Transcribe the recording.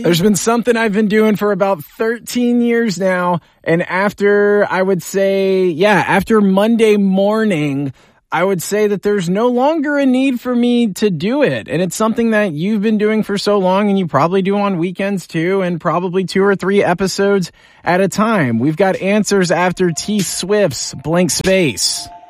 There's been something I've been doing for about 13 years now. And after Monday morning, I would say that there's no longer a need for me to do it. And it's something that you've been doing for so long, and you probably do on weekends too, and probably 2 or 3 episodes at a time. We've got answers after T Swift's Blank Space.